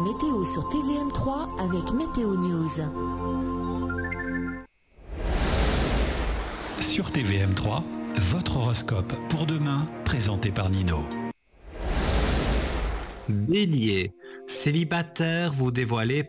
météo sur TVM3 avec Météo News. Sur TVM3, votre horoscope pour demain, présenté par Nino. Bélier, célibataire, vous dévoilez